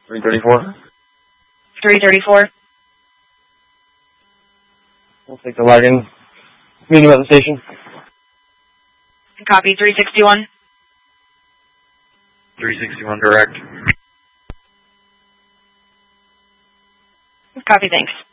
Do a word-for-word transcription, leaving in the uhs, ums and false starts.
three thirty-four. three thirty-four. We'll take the wagon. Meet him at the station. Copy, three sixty-one. three sixty-one direct. Copy, thanks.